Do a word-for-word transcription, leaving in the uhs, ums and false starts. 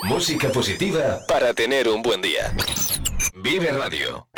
Música positiva para tener un buen día. Vive Radio.